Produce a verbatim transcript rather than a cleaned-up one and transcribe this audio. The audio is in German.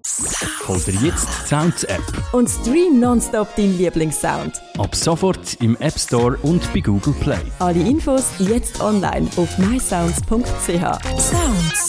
Hol dir jetzt die Sounds-App. Und stream nonstop deinen Lieblingssound. Ab sofort im App Store und bei Google Play. Alle Infos jetzt online auf my sounds punkt c h. Sounds.